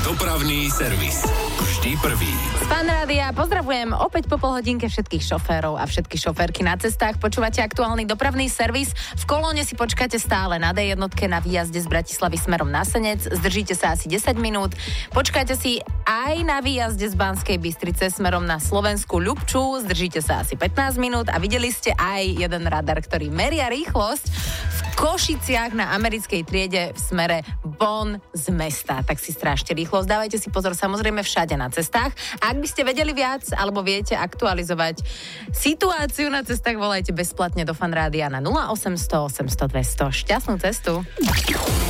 Dopravný servis. Vždy prvý. Fan rádia, pozdravujem opäť po polhodinke všetkých šoférov a všetky šoférky na cestách. Počúvate aktuálny dopravný servis. V kolóne si počkáte stále na D1 na výjazde z Bratislavy smerom na Senec. Zdržíte sa asi 10 minút. Počkáte si aj na výjazde z Banskej Bystrice smerom na Slovenskú Ľubču. Zdržíte sa asi 15 minút a videli ste aj jeden radar, ktorý meria rýchlosť v Košiciach na americkej triede v smere von z mesta. Tak si strážte rýchlosť. Dávajte si pozor samozrejme všade na cestách. Ak by ste vedeli viac alebo viete aktualizovať situáciu na cestách, volajte bezplatne do Fan rádia na 0800 800 200. Šťastnú cestu.